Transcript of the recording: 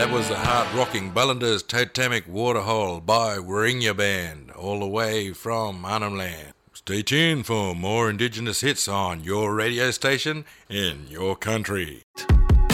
That was the hard-rocking Ballanders Totemic Waterhole by Warringah Band, all the way from Arnhem Land. Stay tuned for more Indigenous hits on your radio station in your country.